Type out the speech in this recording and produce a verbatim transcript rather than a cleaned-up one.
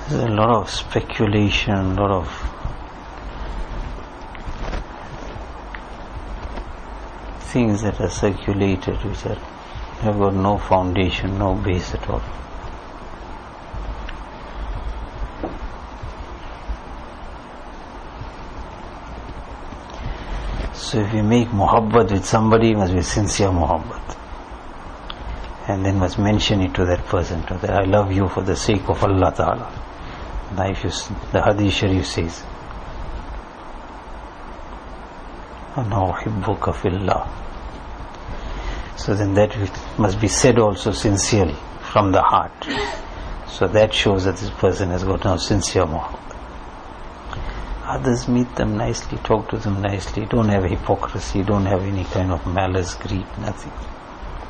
There's a lot of speculation, a lot of things that are circulated which are, have got no foundation, no base at all. So if you make muhabbat with somebody, it must be sincere muhabbat. And then must mention it to that person, to that I love you for the sake of Allah Ta'ala. Now if you, the Hadith Sharif says, Ana uhibbuka fillah. So then that must be said also sincerely, from the heart. So that shows that this person has got no sincere muhabbat. Others, meet them nicely, talk to them nicely, don't have hypocrisy, don't have any kind of malice, greed, nothing.